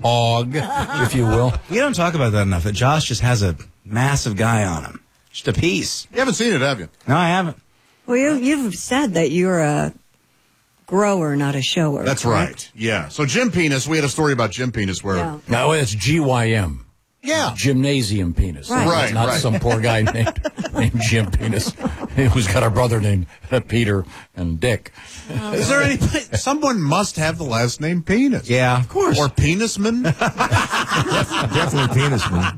hog, if you will. We don't talk about that enough, that Josh just has a massive guy on him. Just a piece. You haven't seen it, have you? No, I haven't. Well, you've said that you're a grower, not a shower. That's correct? right. Yeah. So Jim Penis, we had a story about Jim Penis where... Yeah. No, it's GYM. Yeah. Gymnasium Penis. Right. Right, Not right. some poor guy named Jim Penis who's got a brother named Peter and Dick. Is there any... Someone must have the last name Penis. Yeah, of course. Or Penisman. Definitely penisman.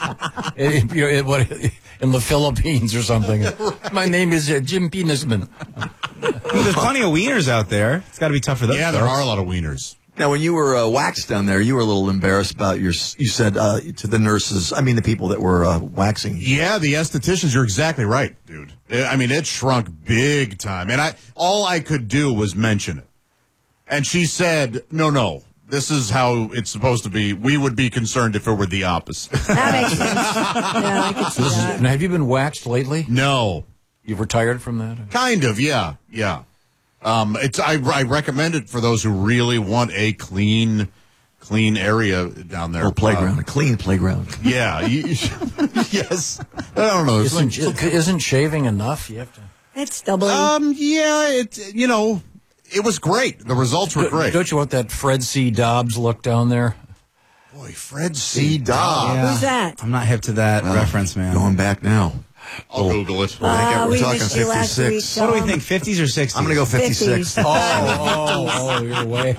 In the Philippines or something. My name is Jim Penisman. There's plenty of wieners out there. It's got to be tough for those. Yeah, there folks. are a lot of wieners. Now, when you were waxed down there, you were a little embarrassed about you said to the nurses, the people that were waxing. Yeah, the estheticians, you're exactly right, dude. I mean, it shrunk big time. And all I could do was mention it. And she said, no, this is how it's supposed to be. We would be concerned if it were the opposite. That makes sense. Yeah, I could see that. Now, have you been waxed lately? No. You've retired from that? Kind of, yeah. I recommend it for those who really want a clean area down there. A playground, a clean playground. Yeah. Yes. I don't know. Isn't shaving enough? You have to. It's doubling. Yeah, it was great. The results were great. Don't you want that Fred C. Dobbs look down there? Boy, Fred C. Dobbs. Yeah. Who's that? I'm not hip to that reference, man. Going back now. I'll Google it. We're we talking missed you last 56. week, What do we think, 50s or 60s? I'm going to go 56. 50s. Oh, you're way.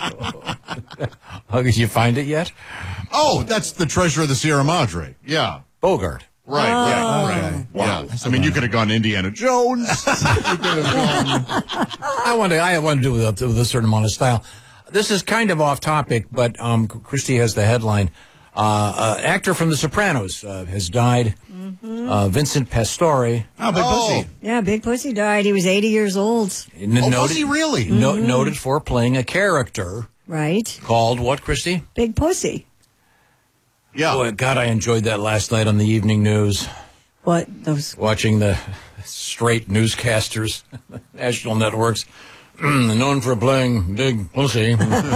Oh, did you find it yet? Oh, that's the Treasure of the Sierra Madre. Yeah. Bogart. Right, yeah, right. Wow. Yeah. I mean, you could have gone Indiana Jones. You could have gone... I want to do with a certain amount of style. This is kind of off topic, but Christy has the headline. Actor from The Sopranos has died. Vincent Pastore. Oh, big pussy. Yeah, Big Pussy died. He was 80 years old. was he really? Noted for playing a character Right. called what, Christy? Big Pussy. Yeah. Boy, God, I enjoyed that last night on the evening news. What? Those. Watching the straight newscasters, national networks, known for playing Big Pussy.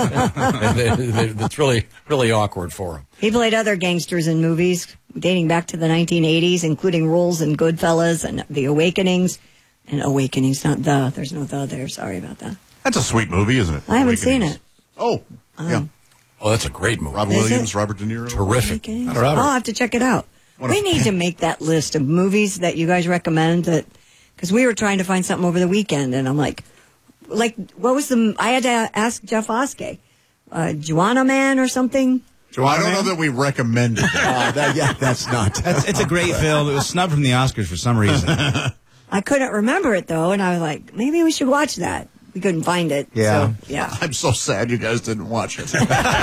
It's really, really awkward for him. He played other gangsters in movies dating back to the 1980s, including roles in Goodfellas and The Awakenings. And Awakenings, not the. There's no the there. Sorry about that. That's a sweet movie, isn't it? I haven't seen it. Oh, yeah. Oh, that's a great movie. Robin Is Williams, it? Robert De Niro. Terrific. Awakenings? Robert. I'll have to check it out. We need to make that list of movies that you guys recommend because we were trying to find something over the weekend, and I'm like, what was I had to ask Jeff Oskey, Juana Man or something? I don't know that we recommended that. That's not. It's a great film. It was snubbed from the Oscars for some reason. I couldn't remember it, though, and I was like, maybe we should watch that. We couldn't find it. Yeah. So, yeah. I'm so sad you guys didn't watch it.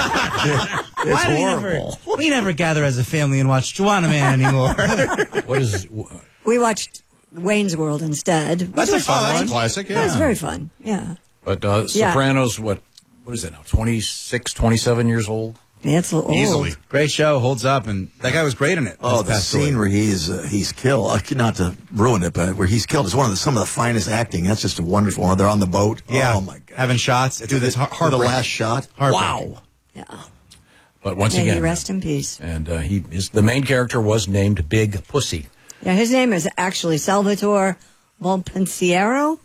It's horrible. We never gather as a family and watch Juana Man anymore. What is... We watched Wayne's World instead. That's a fun That's a one. classic, That was yeah. very fun. Yeah. But Sopranos, what is it now, 26, 27 years old? Yeah, it's a little Easily. old. Great show, holds up, and that guy was great in it. Oh, the scene where he's killed. Not to ruin it, but where he's killed is some of the finest acting. That's just a wonderful one. They're on the boat. Yeah. Oh my God. Having shots. Dude, it's the heartbreaking. last shot. Wow. Yeah. But once May he again... rest in peace. And the main character was named Big Pussy. Yeah, his name is actually Salvatore Volpensiero.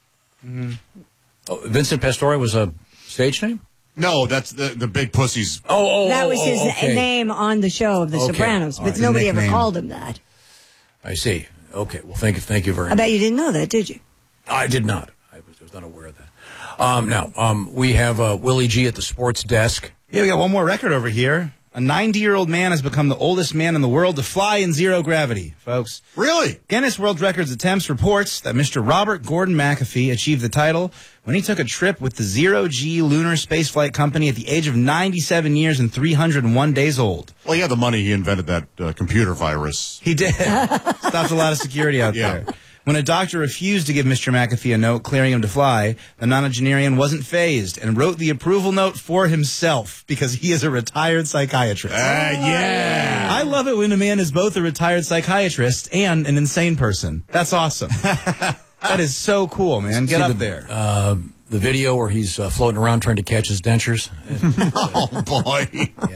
Oh, Vincent Pastore was a stage name? No, that's the Big Pussy's. That was his okay. name on the show of The Okay. Sopranos, All but right. nobody His ever nickname. called him that. I see. Okay, well, thank you very I much. bet you didn't know that, did you? I did not. I was not aware of that. Now, we have Willie G at the sports desk. Yeah, we got one more record over here. A 90-year-old man has become the oldest man in the world to fly in zero gravity, folks. Really? Guinness World Records attempts reports that Mr. Robert Gordon McAfee achieved the title when he took a trip with the Zero-G Lunar Spaceflight Company at the age of 97 years and 301 days old. Well, he had the money. He invented that computer virus. He did. Stopped a lot of security out Yeah. there. When a doctor refused to give Mr. McAfee a note clearing him to fly, the nonagenarian wasn't fazed and wrote the approval note for himself because he is a retired psychiatrist. Yeah. I love it when a man is both a retired psychiatrist and an insane person. That's awesome. That is so cool, man. Get up there. The video where he's floating around trying to catch his dentures. Oh, boy.